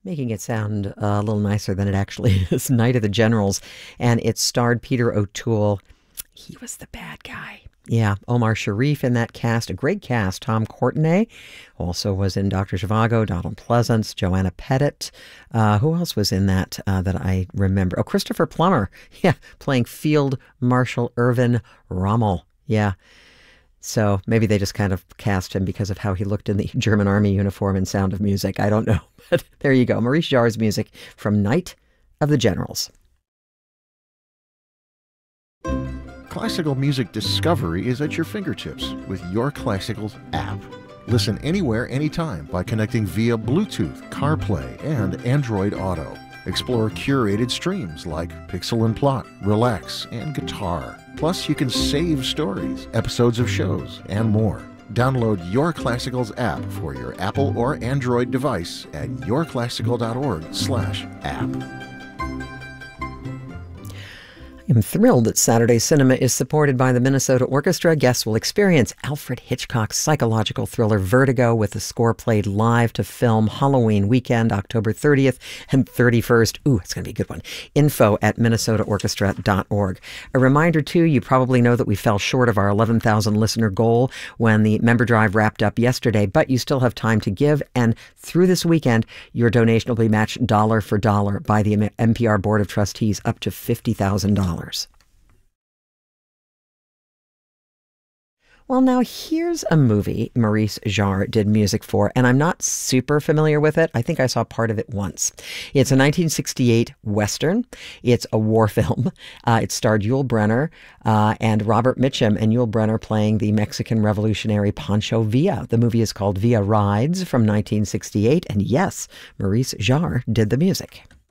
making it sound a little nicer than it actually is. Night of the Generals, and it starred Peter O'Toole. He was the bad guy. Yeah, Omar Sharif in that cast, a great cast. Tom Courtenay also was in Dr. Zhivago, Donald Pleasance, Joanna Pettit. Who else was in that that I remember? Oh, Christopher Plummer, yeah, playing Field Marshal Irvin Rommel. Yeah, so maybe they just kind of cast him because of how he looked in the German army uniform in Sound of Music. I don't know, but there you go. Maurice Jarre's music from Night of the Generals. Classical music discovery is at your fingertips with Your Classicals app. Listen anywhere, anytime by connecting via Bluetooth, CarPlay, and Android Auto. Explore curated streams like Pixel and Plot, Relax, and Guitar. Plus, you can save stories, episodes of shows, and more. Download Your Classicals app for your Apple or Android device at yourclassical.org/app. I'm thrilled that Saturday Cinema is supported by the Minnesota Orchestra. Guests will experience Alfred Hitchcock's psychological thriller Vertigo with the score played live to film Halloween weekend, October 30th and 31st. Ooh, it's going to be a good one. Info at minnesotaorchestra.org. A reminder, too, you probably know that we fell short of our 11,000 listener goal when the member drive wrapped up yesterday, but you still have time to give, and through this weekend, your donation will be matched dollar for dollar by the NPR Board of Trustees up to $50,000. Well, now here's a movie Maurice Jarre did music for, and I'm not super familiar with it. I think I saw part of it once. It's a 1968 Western. It's a war film. It starred Yul Brynner and Robert Mitchum, and Yul Brynner playing the Mexican revolutionary Pancho Villa. The movie is called Villa Rides from 1968, and yes, Maurice Jarre did the music.